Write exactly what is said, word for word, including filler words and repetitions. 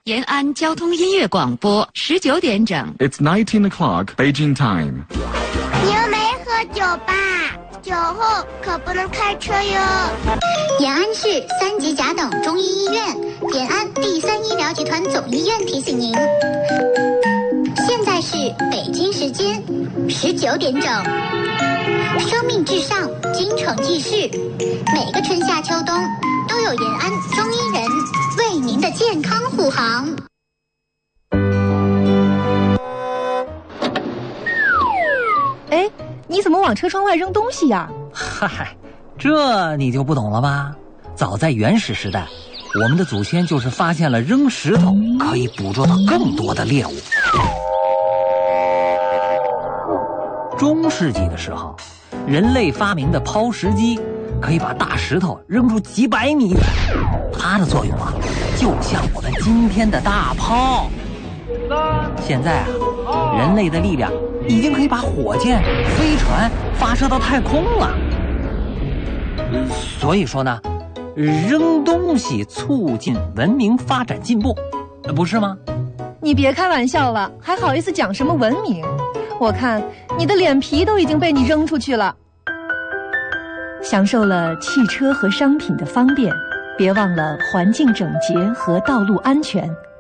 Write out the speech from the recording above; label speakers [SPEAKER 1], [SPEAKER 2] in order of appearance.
[SPEAKER 1] 延安交通音乐广播，十九点整。
[SPEAKER 2] It's nineteen o'clock Beijing time.
[SPEAKER 3] 你又没喝酒吧？酒后可不能开车哟。
[SPEAKER 4] 延安市三级甲等中医医院，延安第三医疗集团总医院提醒您，现在是北京时间十九点整。生命至上，京城记事，每个春夏秋冬都有延安中医人为您的健康护航。
[SPEAKER 5] 哎，你怎么往车窗外扔东西呀？
[SPEAKER 6] 嗨，这你就不懂了吧？早在原始时代，我们的祖先就是发现了扔石头可以捕捉到更多的猎物。中世纪的时候，人类发明的抛石机可以把大石头扔出几百米远，它的作用啊，就像我们今天的大炮。现在啊，人类的力量已经可以把火箭、飞船发射到太空了。所以说呢，扔东西促进文明发展进步，不是吗？
[SPEAKER 5] 你别开玩笑了，还好意思讲什么文明？我看你的脸皮都已经被你扔出去了。享受了汽车和商品的方便，别忘了环境整洁和道路安全。